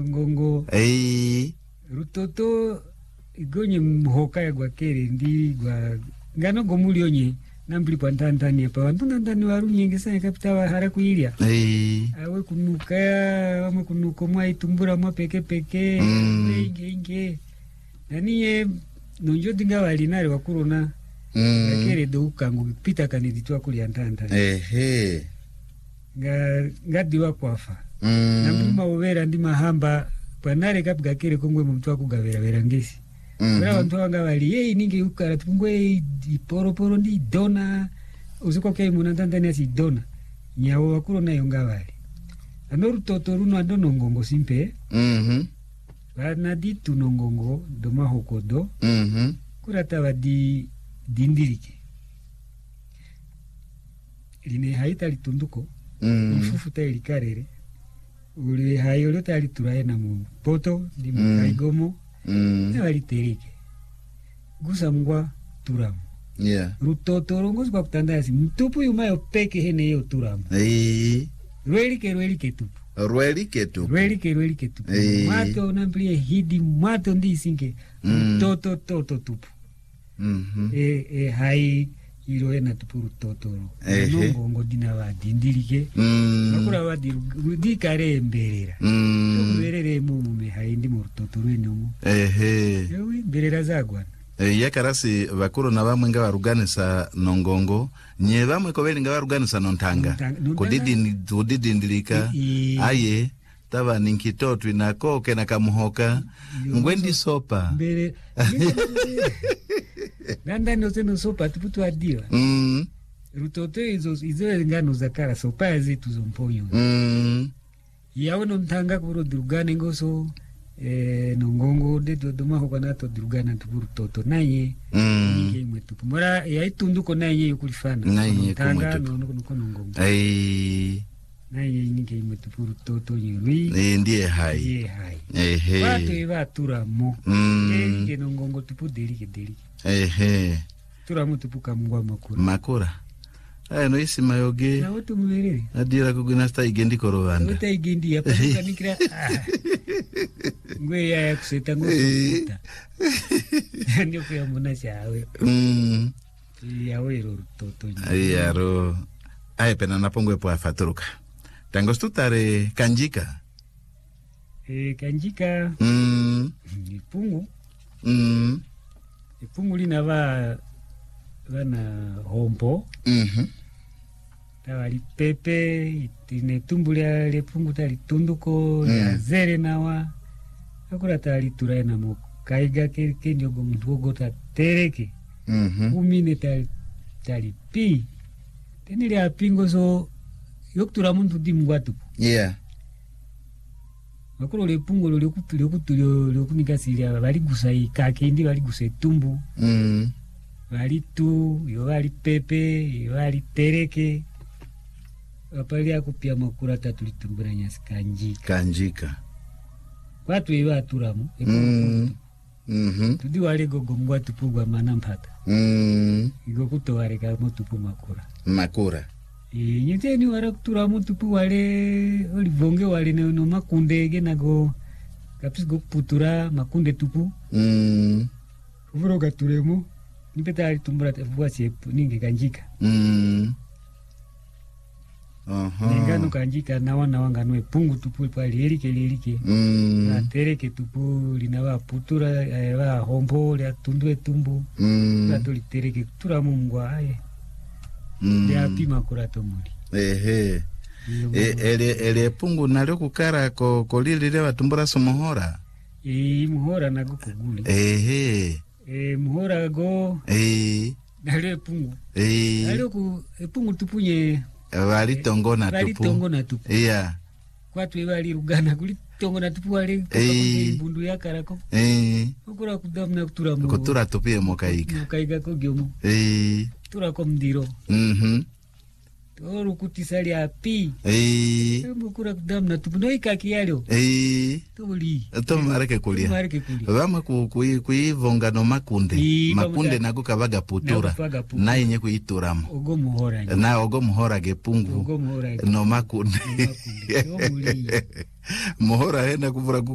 nongongo rutoto igonye mhoka ya gwakere ndi gwa ngano gomuli onye nambili kwa ntantani pa ntantani waru nyingi sana kapita wa hara kuilia awe kunuka wame kunuko mwa itumbura mwa peke inge naniye nonjo dinga walinari wakurona akere do ukangu pita kaniditwa kuli ntantani ngadiwa kwafa nambuma overa ndi mahamba panare kapga kere kongwe mtu akugavera vera ngesi Kura wantu wanga wali ninge ukara tupungwe poro ndi dona uziko kei munantantani asi dona nyawo wakuro na yonga wali anoru toto runo adono ngongo simpe wana di tunongongo doma hokodo kura tawa di dindirike line haita litunduko mfufu ta ilikarere uli hayolo ta liturae na mu poto di mkaigomo wali terike gusa mngwa turamu rutoto rongozi kwa kutandasi mtupu yumayo peke hene yo turamu rwelike tupu mato unampilie hidi mato ndi isinke rutoto tupu hai ilo ena tupu rutoto nongongo dina wadindirike makura wadi kare emberera mberere mume hai ndi rutoto rwenu mberera zagwana yakarasi bakuru na bamwe nga baruganisa nongongo nye bamwe ko beli nga baruganisa nontanga kudidindilika aye taba ninkitotu inakoke na kamuhoka ngwendi sopa mbere nanda no sopa tuputu adiwa rutoto izo ngano zakara sopa zetu zomponyo yawe nontanga kuro durugane ngoso nongongo de dodoma hokana to durugana tupuru toto naye nige mwetupu mora ya itunduko naye yukulifana naye tanga nuko nongongo naye nige mwetupu toto nyuri ndiye hai watu eva turamo nige nongongo tupu delike turamo tupu kamungwa makura no isi mayoge na watu mwerere adira kuguna sta igendi korovanda wata igendi ya panuka nikira ngwe ya kuseta ngosukuta ndio kwa muna chawe yawe rutoto yaro ai pena napongwe po afaturuka tangostutare kanjika kanjika ipungu lina vana hompo tawali pepe itine tumbulia lepungu tali tunduko ya zere nawa akura tali turai na mo kaiga ke nyogo mtugo ta tereke umine tali pi tenile apingo so yoktura muntu dimgwatu makuru lepungu lo kunikasilia bali gusai kakindi bali gusai tumbu bali tu yo bali pepe yo bali tereke apali akupia makura tatu litumbura nyasi kanjika watu iwa turamu tudi wale gogo mbwa tupugwa manampata igo kutowale ka motupu makura nyeteni wara turamu tupu wale olivonge wale no makundege nago kapis go putura makunde tupu uvuroga turemu nipeta litumbura tafua sepu ninge kanjika ngano kanjika nawana wanganwe pungu tupu pali elike na tereke tupu linawa putura wa hombo ya tundwe tumbu na tuli tereke tura mungwa aye ya pima kurato muri ele pungu nalio kukara ko lile watumbura somohora muhora nago kuguli muhora go nalio pungu nalio ku pungu tupunye wali tongona tupu kwatu wali rugana kuli tongona tupu wali bundu ya karako ukura kudamna kutura tupie mokaiga ko gyomo tura ko mdiro toru kutisali api ukura kudamna tupu no ikaki yalyo tuli mareke kulia vama kuivonga no makunde nago kabaga putura na yenye kuituramo ogo muhora gepungu no makunde muhora hena kuvura